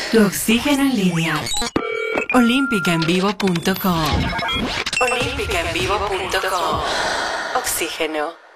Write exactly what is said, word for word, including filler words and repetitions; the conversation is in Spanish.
Tu oxígeno en línea. olímpica en vivo punto com. olímpica en vivo punto com. Oxígeno.